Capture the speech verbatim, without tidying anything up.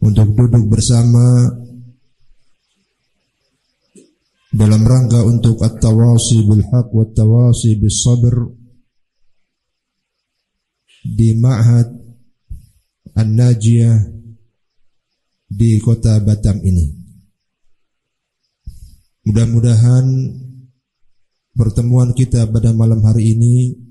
untuk duduk bersama dalam rangka untuk at-tawasi bil haq wa at-tawasi bis sabr di Ma'had An-Najiyah di kota Batam ini. Mudah-mudahan pertemuan kita pada malam hari ini